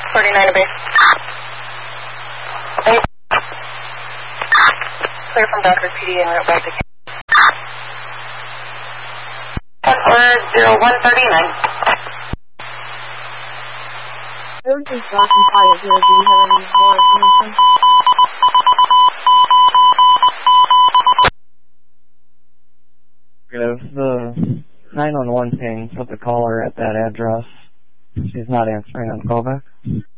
49 to base. Clear from Dr. PD and route back to K. 0139. Everything's dark and quiet here. Do you have any more information? If the 911 ping, put the caller at that address. She's not answering on callback.